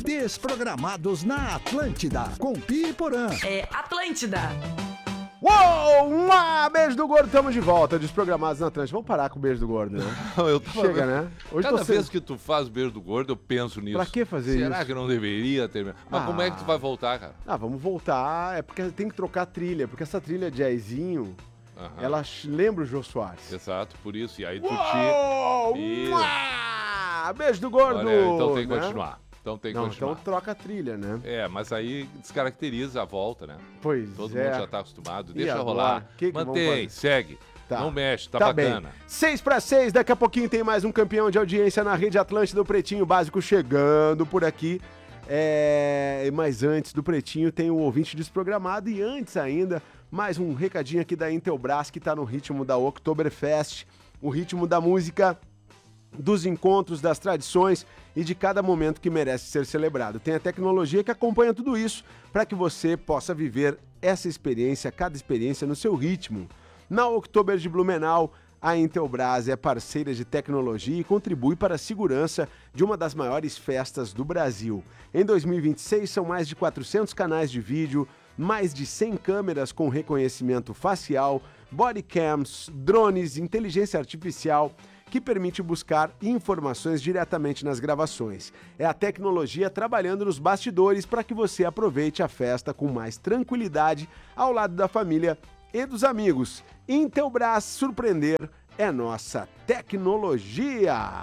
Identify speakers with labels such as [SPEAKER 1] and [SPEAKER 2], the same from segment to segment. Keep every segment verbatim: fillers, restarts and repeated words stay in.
[SPEAKER 1] Desprogramados na Atlântida, com Pi e Porã.
[SPEAKER 2] É Atlântida.
[SPEAKER 3] Uou! Um beijo do gordo, estamos de volta, Desprogramados na Atlântida. Vamos parar com o beijo do gordo, né?
[SPEAKER 4] Eu tava...
[SPEAKER 3] Chega, né? Hoje
[SPEAKER 4] Cada
[SPEAKER 3] tô
[SPEAKER 4] vez
[SPEAKER 3] sendo...
[SPEAKER 4] que tu faz o beijo do gordo, eu penso nisso.
[SPEAKER 3] Pra que fazer
[SPEAKER 4] Será
[SPEAKER 3] isso?
[SPEAKER 4] Será que não deveria ter? Mas
[SPEAKER 3] ah.
[SPEAKER 4] como é que tu vai voltar, cara?
[SPEAKER 3] Ah, vamos voltar. É porque tem que trocar a trilha, porque essa trilha de jazzinho, uhum. ela lembra o Jô Soares.
[SPEAKER 4] Exato, por isso. E aí tu
[SPEAKER 3] Uou!
[SPEAKER 4] te...
[SPEAKER 3] Ah, beijo do gordo!
[SPEAKER 4] Olha, então tem que
[SPEAKER 3] né?
[SPEAKER 4] continuar. Então tem que
[SPEAKER 3] não,
[SPEAKER 4] continuar.
[SPEAKER 3] Então troca a trilha, né?
[SPEAKER 4] É, mas aí descaracteriza a volta, né?
[SPEAKER 3] Pois
[SPEAKER 4] Todo
[SPEAKER 3] é.
[SPEAKER 4] mundo já tá acostumado.
[SPEAKER 3] E
[SPEAKER 4] Deixa
[SPEAKER 3] agora?
[SPEAKER 4] rolar.
[SPEAKER 3] Que que
[SPEAKER 4] Mantém, segue. Tá. Não mexe, tá,
[SPEAKER 3] tá
[SPEAKER 4] bacana.
[SPEAKER 3] Bem. Seis para seis, daqui a pouquinho tem mais um campeão de audiência na Rede Atlântida, o Pretinho Básico chegando por aqui. É... Mas antes do Pretinho tem o ouvinte desprogramado e antes ainda, mais um recadinho aqui da Intelbras que tá no ritmo da Oktoberfest, o ritmo da música, dos encontros, das tradições e de cada momento que merece ser celebrado. Tem a tecnologia que acompanha tudo isso para que você possa viver essa experiência, cada experiência no seu ritmo. Na Oktober de Blumenau, a Intelbras é parceira de tecnologia e contribui para a segurança de uma das maiores festas do Brasil. Em dois mil e vinte e seis, são mais de quatrocentos canais de vídeo, mais de cem câmeras com reconhecimento facial, bodycams, drones, inteligência artificial, que permite buscar informações diretamente nas gravações. É a tecnologia trabalhando nos bastidores para que você aproveite a festa com mais tranquilidade ao lado da família e dos amigos. Intelbras, surpreender é nossa tecnologia.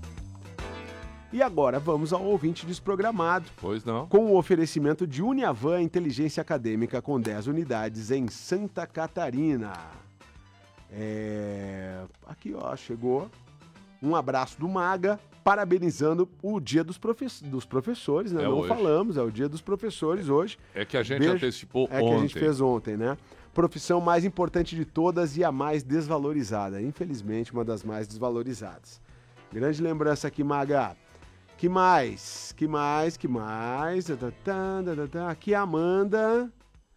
[SPEAKER 3] E agora vamos ao ouvinte desprogramado.
[SPEAKER 4] Pois não.
[SPEAKER 3] Com o oferecimento de Uniavan Inteligência Acadêmica com dez unidades em Santa Catarina. É... Aqui, ó, chegou um abraço do Maga, parabenizando o dia dos, profe... dos professores, né?
[SPEAKER 4] É
[SPEAKER 3] Não
[SPEAKER 4] hoje.
[SPEAKER 3] falamos, é o dia dos professores hoje.
[SPEAKER 4] É que a gente
[SPEAKER 3] Beijo...
[SPEAKER 4] antecipou
[SPEAKER 3] é
[SPEAKER 4] ontem.
[SPEAKER 3] É que a gente fez ontem, né? Profissão mais importante de todas e a mais desvalorizada. Infelizmente, uma das mais desvalorizadas. Grande lembrança aqui, Maga. Que mais? Que mais? Que mais? Aqui a Amanda.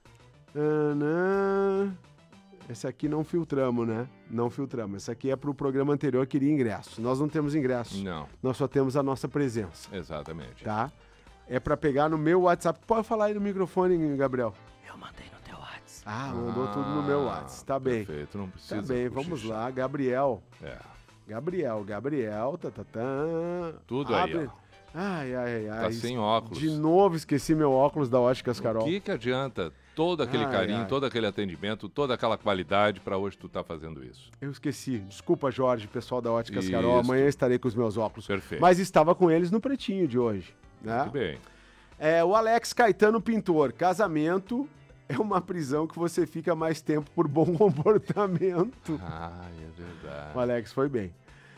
[SPEAKER 3] Esse aqui não filtramos, né? Não filtramos. Esse aqui é pro programa anterior, queria ingresso. Nós não temos ingresso.
[SPEAKER 4] Não.
[SPEAKER 3] Nós só temos a nossa presença.
[SPEAKER 4] Exatamente.
[SPEAKER 3] Tá? É pra pegar no meu WhatsApp. Pode falar aí no microfone, Gabriel.
[SPEAKER 2] Eu mandei no teu WhatsApp.
[SPEAKER 3] Ah, mandou ah, tudo no meu WhatsApp. Tá bem.
[SPEAKER 4] Perfeito, não precisa.
[SPEAKER 3] Tá bem, vamos lá. Gabriel.
[SPEAKER 4] É.
[SPEAKER 3] Gabriel, Gabriel, tá, tá, tá.
[SPEAKER 4] Tudo
[SPEAKER 3] Abre...
[SPEAKER 4] aí, ó.
[SPEAKER 3] Ai, ai, ai.
[SPEAKER 4] Tá sem óculos.
[SPEAKER 3] De novo esqueci meu óculos da Óticas Carol.
[SPEAKER 4] O que que adianta todo aquele
[SPEAKER 3] ai,
[SPEAKER 4] carinho,
[SPEAKER 3] ai.
[SPEAKER 4] todo aquele atendimento, toda aquela qualidade pra hoje tu tá fazendo isso?
[SPEAKER 3] Eu esqueci. Desculpa, Jorge, pessoal da Óticas
[SPEAKER 4] Isso.
[SPEAKER 3] Carol. Amanhã estarei com os meus óculos.
[SPEAKER 4] Perfeito.
[SPEAKER 3] Mas estava com eles no Pretinho de hoje. Né?
[SPEAKER 4] Muito bem.
[SPEAKER 3] É, o Alex Caetano Pintor. Casamento é uma prisão que você fica mais tempo por bom comportamento.
[SPEAKER 4] Ah, é verdade.
[SPEAKER 3] O Alex foi bem.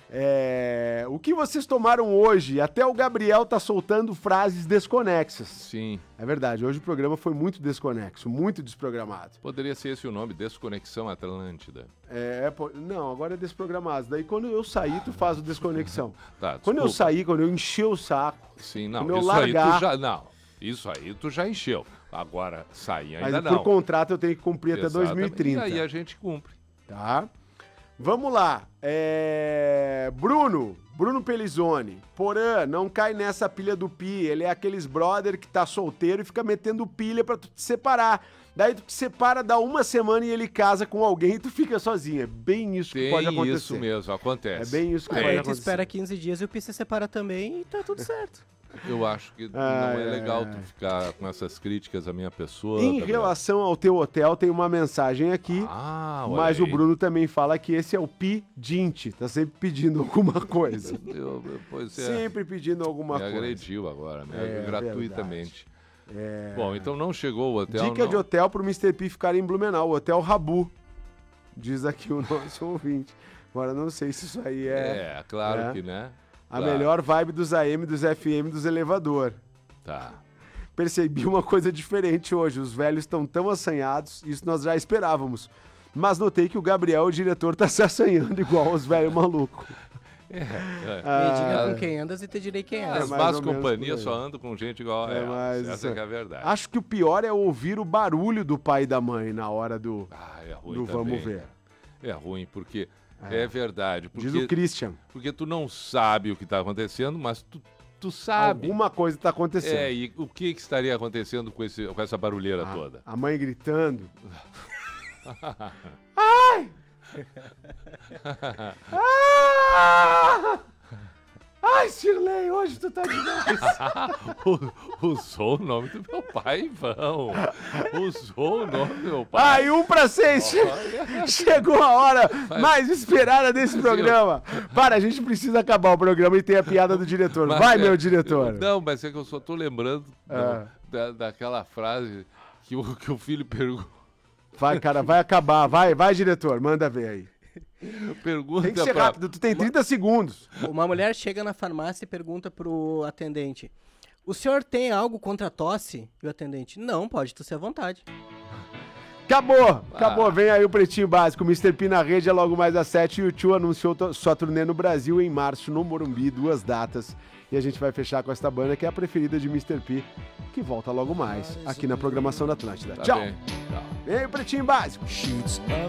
[SPEAKER 3] É... O que vocês tomaram hoje? Até o Gabriel tá soltando frases desconexas.
[SPEAKER 4] Sim.
[SPEAKER 3] É verdade, hoje o programa foi muito desconexo, muito desprogramado.
[SPEAKER 4] Poderia ser esse o nome, Desconexão Atlântida.
[SPEAKER 3] É, pô... não, agora é desprogramado. Daí quando eu sair, tu faz o desconexão.
[SPEAKER 4] Tá,
[SPEAKER 3] quando eu
[SPEAKER 4] desculpa.
[SPEAKER 3] sair, quando eu encher o saco.
[SPEAKER 4] Sim, não,
[SPEAKER 3] quando eu
[SPEAKER 4] isso
[SPEAKER 3] largar...
[SPEAKER 4] aí tu já... Não, isso aí tu já encheu. Agora, sair ainda
[SPEAKER 3] Mas
[SPEAKER 4] não.
[SPEAKER 3] por contrato eu tenho que cumprir até
[SPEAKER 4] Exatamente.
[SPEAKER 3] dois mil e trinta.
[SPEAKER 4] E aí a gente cumpre.
[SPEAKER 3] Tá? Vamos lá. É... Bruno, Bruno Pelizone. Porã, não cai nessa pilha do Pi. Ele é aqueles brother que tá solteiro e fica metendo pilha pra tu te separar. Daí tu te separa, dá uma semana e ele casa com alguém e tu fica sozinho. É bem isso
[SPEAKER 4] Tem
[SPEAKER 3] que pode acontecer.
[SPEAKER 4] isso mesmo, acontece.
[SPEAKER 3] É bem isso que
[SPEAKER 4] Tem.
[SPEAKER 3] pode
[SPEAKER 2] Aí tu
[SPEAKER 3] acontecer.
[SPEAKER 2] espera quinze dias e o Pi se separa também e tá tudo certo.
[SPEAKER 4] Eu acho que
[SPEAKER 3] Ai,
[SPEAKER 4] não é legal
[SPEAKER 3] ai,
[SPEAKER 4] tu
[SPEAKER 3] ai.
[SPEAKER 4] ficar com essas críticas à minha pessoa.
[SPEAKER 3] Em
[SPEAKER 4] Gabriel.
[SPEAKER 3] relação ao teu hotel, tem uma mensagem aqui.
[SPEAKER 4] Ah, olha
[SPEAKER 3] Mas o
[SPEAKER 4] aí.
[SPEAKER 3] Bruno também fala que esse é o pedinte. Tá sempre pedindo alguma coisa.
[SPEAKER 4] Eu, eu, pois é,
[SPEAKER 3] Sempre pedindo alguma
[SPEAKER 4] me
[SPEAKER 3] coisa.
[SPEAKER 4] agrediu agora, né?
[SPEAKER 3] É,
[SPEAKER 4] Gratuitamente.
[SPEAKER 3] É...
[SPEAKER 4] Bom, então não chegou o hotel,
[SPEAKER 3] Dica
[SPEAKER 4] não.
[SPEAKER 3] de hotel pro mister P ficar em Blumenau, o Hotel Rabu, diz aqui o nosso ouvinte. Agora não sei se isso aí é,
[SPEAKER 4] É, claro
[SPEAKER 3] é.
[SPEAKER 4] que, né?
[SPEAKER 3] a
[SPEAKER 4] Claro.
[SPEAKER 3] melhor vibe dos A M, dos F M, dos elevador.
[SPEAKER 4] Tá.
[SPEAKER 3] Percebi uma coisa diferente hoje, os velhos estão tão assanhados, isso nós já esperávamos. Mas notei que o Gabriel, o diretor, tá se assanhando igual os velhos malucos.
[SPEAKER 4] É, é.
[SPEAKER 3] Ah,
[SPEAKER 2] Me diga com quem andas e te direi quem
[SPEAKER 3] é,
[SPEAKER 2] és.
[SPEAKER 4] As
[SPEAKER 3] mais
[SPEAKER 4] más
[SPEAKER 3] ou menos
[SPEAKER 4] companhias
[SPEAKER 3] por aí.
[SPEAKER 4] só andam com gente igual a
[SPEAKER 3] É,
[SPEAKER 4] ela.
[SPEAKER 3] mas
[SPEAKER 4] Essa
[SPEAKER 3] isso-
[SPEAKER 4] que é a verdade.
[SPEAKER 3] Acho que o pior é ouvir o barulho do pai e da mãe na hora do,
[SPEAKER 4] Ah, é ruim
[SPEAKER 3] do
[SPEAKER 4] também.
[SPEAKER 3] vamos ver.
[SPEAKER 4] É ruim, porque é, verdade. Porque,
[SPEAKER 3] Diz o Christian.
[SPEAKER 4] porque tu não sabe o que tá acontecendo, mas tu, tu sabe.
[SPEAKER 3] Alguma coisa tá acontecendo.
[SPEAKER 4] É, e o que, que estaria acontecendo com, esse, com essa barulheira
[SPEAKER 3] Ah,
[SPEAKER 4] toda?
[SPEAKER 3] A mãe gritando. Ai! Ah! Ai, Shirley, hoje tu tá demais.
[SPEAKER 4] Usou o nome do meu pai em vão. Usou o nome do meu pai.
[SPEAKER 3] Ai, um pra seis. Chegou a hora mais esperada desse programa. Para, a gente precisa acabar o programa e ter a piada do diretor.
[SPEAKER 4] Mas
[SPEAKER 3] Vai,
[SPEAKER 4] é-
[SPEAKER 3] meu diretor.
[SPEAKER 4] Não, mas é que eu só tô lembrando
[SPEAKER 3] Ah.
[SPEAKER 4] da, daquela frase que o, que o filho pergunta.
[SPEAKER 3] Vai, cara, vai acabar. Vai, vai, diretor. Manda ver aí.
[SPEAKER 4] Pergunta
[SPEAKER 3] Tem que ser
[SPEAKER 4] pra-
[SPEAKER 3] rápido. Tu tem trinta segundos.
[SPEAKER 2] Uma mulher chega na farmácia e pergunta pro atendente: o senhor tem algo contra a tosse? E o atendente: não, pode tossir à vontade.
[SPEAKER 3] Acabou, acabou.
[SPEAKER 4] Ah.
[SPEAKER 3] Vem aí o Pretinho Básico. mister P na rede é logo mais às sete. E o Tio anunciou to- sua turnê no Brasil em março, no Morumbi, duas datas. E a gente vai fechar com esta banda que é a preferida de mister P, que volta logo mais aqui na programação da Atlântida.
[SPEAKER 4] Tá
[SPEAKER 3] Tchau.
[SPEAKER 4] bem. Tchau.
[SPEAKER 3] Vem aí o Pretinho Básico.